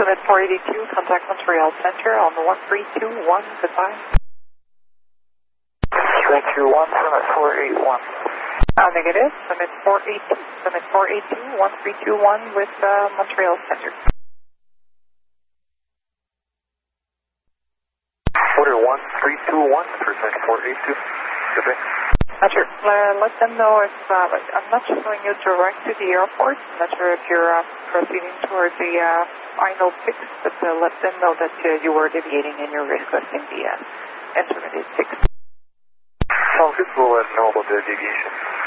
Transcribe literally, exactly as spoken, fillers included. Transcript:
Summit four eighty-two, contact Montreal Center on one three two one, goodbye. three two one, Summit four eighty-one. Uh, negative, Summit four eighty-two, Summit four eighty-two, one three two one with uh, Montreal Center. Order one three two one for Summit four eighty-two. Goodbye. Not sure. Uh, let them know if, uh, I'm not showing you direct to the airport. I'm not sure if you're uh, proceeding towards the uh, final fix, but uh, let them know that uh, you were deviating and you're requesting the uh, intermediate fix. Sounds good. We'll let them know about the deviation.